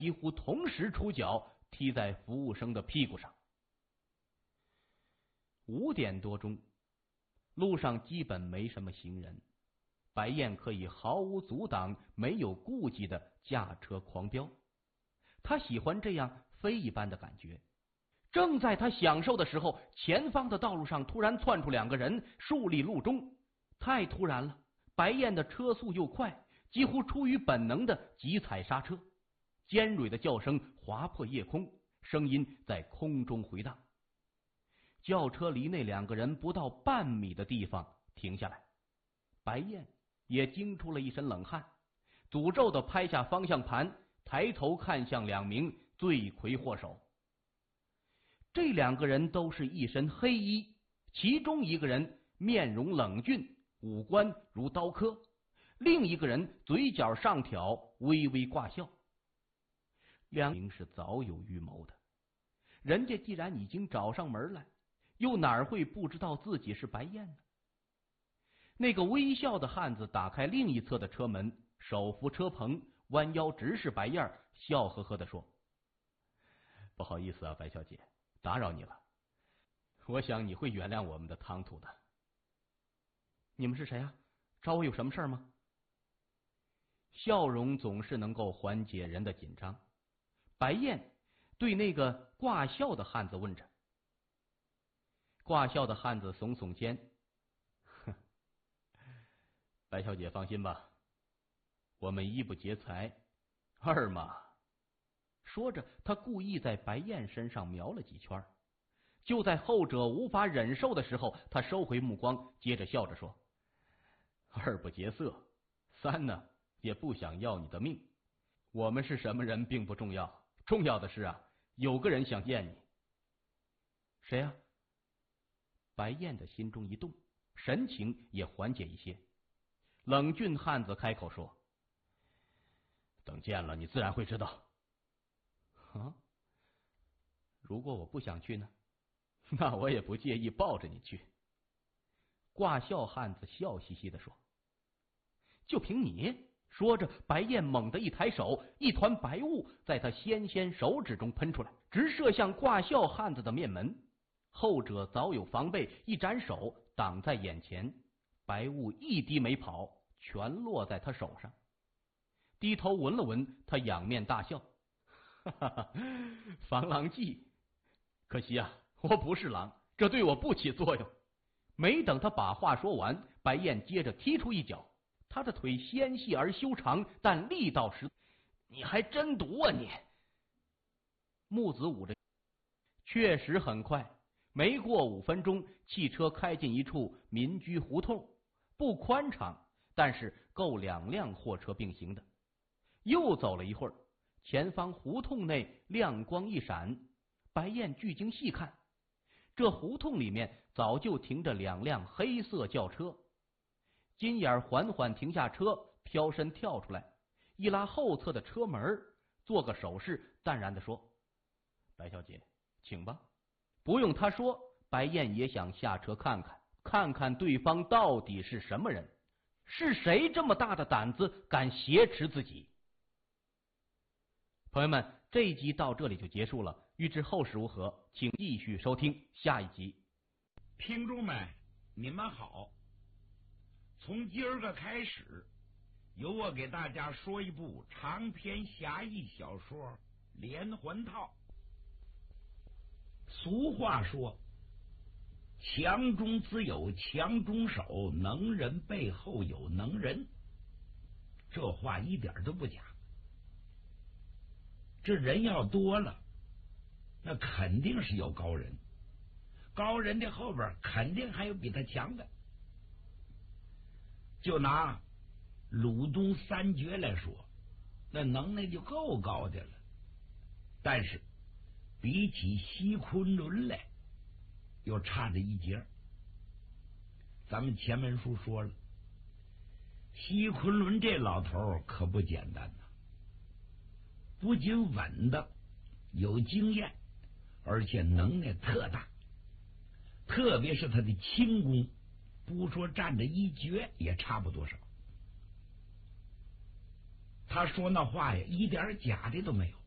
几乎同时出脚踢在服务生的屁股上。5点多钟，路上基本没什么行人，白燕可以毫无阻挡、没有顾忌的驾车狂飙。他喜欢这样飞一般的感觉。正在他享受的时候，前方的道路上突然窜出2个人，竖立路中。太突然了，白燕的车速又快，几乎出于本能的急踩刹车，尖锐的叫声划破夜空，声音在空中回荡。轿车离那2个人不到半米的地方停下来，白燕也惊出了一身冷汗，诅咒的拍下方向盘，抬头看向2名罪魁祸首。这2个人都是一身黑衣，其中一个人面容冷峻，五官如刀刻，另一个人嘴角上挑，微微挂笑。2名是早有预谋的，人家既然已经找上门来，又哪会不知道自己是白燕呢？那个微笑的汉子打开另一侧的车门，手扶车棚，弯腰直视白燕，笑呵呵地说：“不好意思啊，白小姐，打扰你了。我想你会原谅我们的唐突的。”“你们是谁啊？找我有什么事吗？”笑容总是能够缓解人的紧张。白燕对那个挂笑的汉子问着。挂笑的汉子耸耸肩：“哼，白小姐放心吧，我们一不劫财，二嘛。”说着，他故意在白燕身上瞄了几圈。就在后者无法忍受的时候，他收回目光，接着笑着说：“二不劫色，三呢也不想要你的命。我们是什么人并不重要，重要的是啊，有个人想见你。”“谁呀？”白燕的心中一动，神情也缓解一些。冷峻汉子开口说：“等见了，你自然会知道。”“啊？如果我不想去呢？那我也不介意抱着你去。”挂笑汉子笑嘻嘻地说：“就凭你？”说着，白燕猛地一抬手，一团白雾在他纤纤手指中喷出来，直射向挂笑汉子的面门。后者早有防备，一展手挡在眼前，白雾一滴没跑，全落在他手上。低头闻了闻，他仰面大笑：“哈哈哈，防狼计。可惜啊，我不是狼，这对我不起作用。”没等他把话说完，白燕接着踢出一脚。他的腿纤细而修长，但力道实。“你还真毒啊你！”木子捂着。确实很快，没过5分钟，汽车开进一处民居胡同，不宽敞，但是够2辆货车并行的。又走了一会儿，前方胡同内亮光一闪，白燕聚精细看，这胡同里面早就停着2辆黑色轿车。金眼缓缓停下车，飘身跳出来，一拉后侧的车门，做个手势，淡然地说：“白小姐，请吧。”不用他说，白燕也想下车看看，看看对方到底是什么人，是谁这么大的胆子敢挟持自己。朋友们，这一集到这里就结束了，欲知后事如何，请继续收听下一集。 听众们，你们好，从今儿个开始，由我给大家说一部长篇侠义小说《连环套》。俗话说，强中自有强中手，能人背后有能人，这话一点都不假。这人要多了，那肯定是有高人，高人的后边肯定还有比他强的。就拿鲁东三绝来说，那能耐就够高的了，但是比起西昆仑来又差着一截。咱们前文书说了，西昆仑这老头可不简单呐，不仅稳的有经验，而且能耐特大，特别是他的轻功，不说占着一绝也差不多少。他说那话呀，一点假的都没有。